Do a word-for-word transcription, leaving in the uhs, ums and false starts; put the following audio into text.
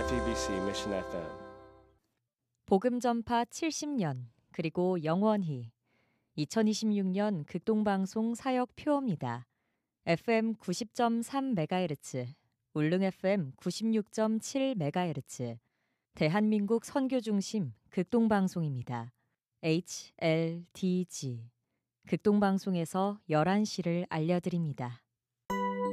에프이비씨 Mission 에프엠. 복음 전파 칠십 년 그리고 영원히 이천이십육 년 극동방송 사역 표어입니다. 에프엠 구십 점 삼 메가헤르츠, 울릉 에프엠 구십육 점 칠 메가헤르츠, 대한민국 선교 중심 극동방송입니다. 에이치엘디지 극동방송에서 열한 시를 알려드립니다.